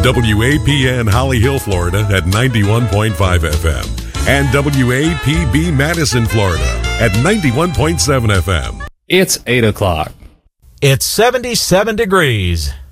WAPN Holly Hill, Florida at 91.5 FM and WAPB Madison, Florida at 91.7 FM. It's 8 o'clock. It's 77 degrees.